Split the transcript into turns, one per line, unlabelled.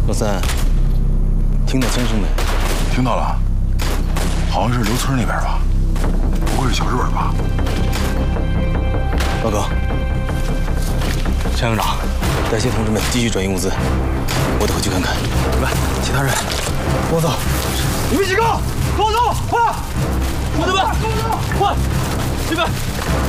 老三，听到枪声没？
听到了，好像是刘村那边吧？不会是小日本吧？
报告，陈营长，带些同志们继续转移物资，我得回去看看。来，其他人，跟我走。你们几个，跟我走，快！同志们，快！这边。